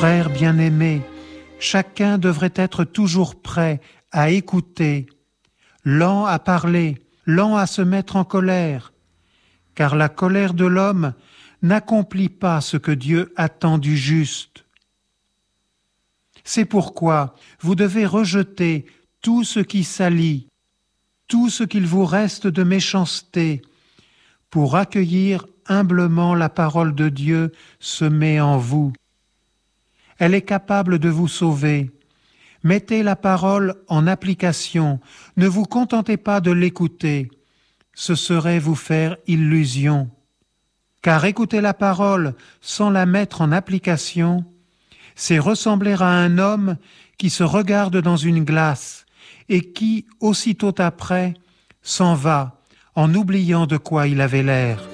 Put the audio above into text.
Frères bien-aimés, chacun devrait être toujours prêt à écouter, lent à parler, lent à se mettre en colère, car la colère de l'homme n'accomplit pas ce que Dieu attend du juste. C'est pourquoi vous devez rejeter tout ce qui salit, tout ce qu'il vous reste de méchanceté, pour accueillir humblement la parole de Dieu semée en vous. Elle est capable de vous sauver. Mettez la parole en application. Ne vous contentez pas de l'écouter. Ce serait vous faire illusion. Car écouter la parole sans la mettre en application, c'est ressembler à un homme qui se regarde dans une glace et qui, aussitôt après, s'en va en oubliant de quoi il avait l'air.